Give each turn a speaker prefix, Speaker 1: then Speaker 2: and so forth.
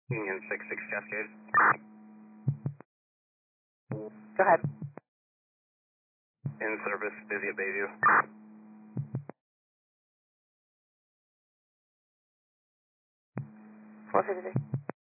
Speaker 1: Union 66 Cascade.
Speaker 2: Go ahead.
Speaker 1: In service, busy at Bayview.
Speaker 2: 453.